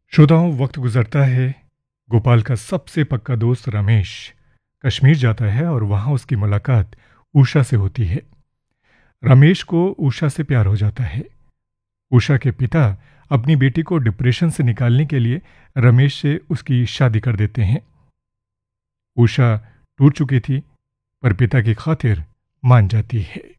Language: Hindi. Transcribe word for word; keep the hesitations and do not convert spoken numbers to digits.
श्रोताओं, वक्त गुजरता है। गोपाल का सबसे पक्का दोस्त रमेश कश्मीर जाता है और वहां उसकी मुलाकात उषा से होती है। रमेश को उषा से प्यार हो जाता है। उषा के पिता अपनी बेटी को डिप्रेशन से निकालने के लिए रमेश से उसकी शादी कर देते हैं। उषा टूट चुकी थी पर पिता की खातिर मान जाती है।